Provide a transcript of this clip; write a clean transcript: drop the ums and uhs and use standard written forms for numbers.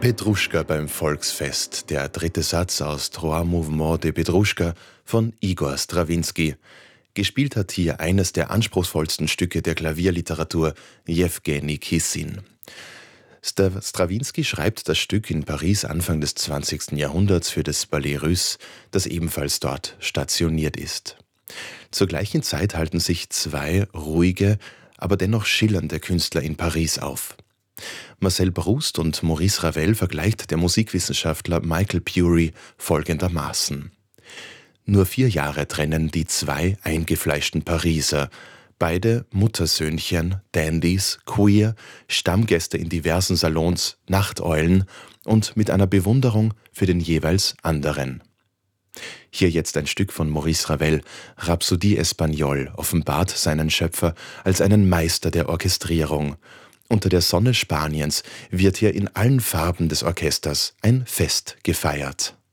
Petruschka beim Volksfest, der dritte Satz aus Trois Mouvements de Petruschka von Igor Strawinski. Gespielt hat hier eines der anspruchsvollsten Stücke der Klavierliteratur, Jewgeni Kissin. Strawinski schreibt das Stück in Paris Anfang des 20. Jahrhunderts für das Ballet Russe, das ebenfalls dort stationiert ist. Zur gleichen Zeit halten sich zwei ruhige, aber dennoch schillernde Künstler in Paris auf. Marcel Proust und Maurice Ravel vergleicht der Musikwissenschaftler Michael Bury folgendermaßen: Nur 4 Jahre trennen die zwei eingefleischten Pariser, beide Muttersöhnchen, Dandys, queer, Stammgäste in diversen Salons, Nachteulen und mit einer Bewunderung für den jeweils anderen. Hier jetzt ein Stück von Maurice Ravel, Rhapsodie Espagnole, offenbart seinen Schöpfer als einen Meister der Orchestrierung. Unter der Sonne Spaniens wird hier in allen Farben des Orchesters ein Fest gefeiert.